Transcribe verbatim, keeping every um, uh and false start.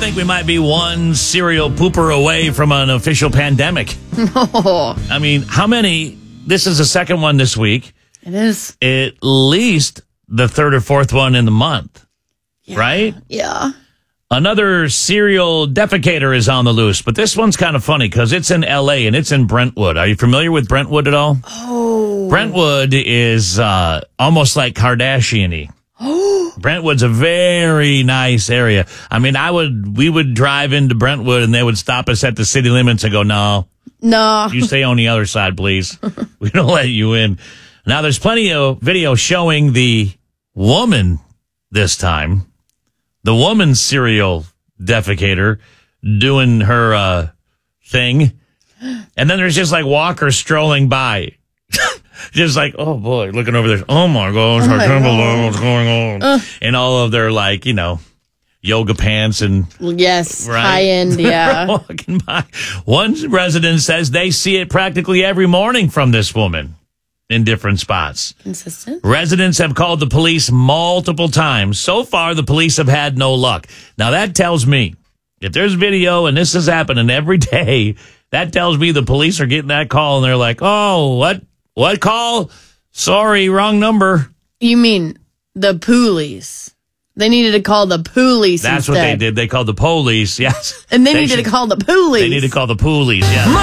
think we might be one serial pooper away from an official pandemic. No. I mean, how many? This is the second one this week. It is. At least the third or fourth one in the month. Yeah. Right? Yeah. Another serial defecator is on the loose, but this one's kind of funny because it's in L A and it's in Brentwood. Are you familiar with Brentwood at all? Oh. Brentwood is uh, almost like Kardashian-y. Brentwood's a very nice area. I mean, I would, we would drive into Brentwood and they would stop us at the city limits and go, no, No. you stay on the other side, please. We don't let you in. Now, there's plenty of video showing the woman this time, the woman serial defecator doing her uh, thing. And then there's just like walkers strolling by. Just like, oh boy, looking over there. Oh my gosh, Oh I my can't God. believe what's going on. Uh. And all of their like, you know, yoga pants and Yes. right? High end. Yeah. walking by. One resident says they see it practically every morning from this woman in different spots. Consistent. Residents have called the police multiple times. So far, the police have had no luck. Now, that tells me if there's video and this is happening every day, that tells me the police are getting that call and they're like, oh, what? What call? Sorry, wrong number. You mean the police? They needed to call the police That's instead. what they did. They called the police, yes. And they, They needed should- to call the police. They need to call the police, yes.